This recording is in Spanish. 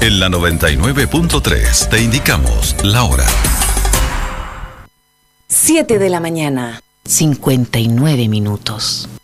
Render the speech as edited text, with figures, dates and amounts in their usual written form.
En la 99.3 te indicamos la hora. 7 de la mañana, 59 minutos.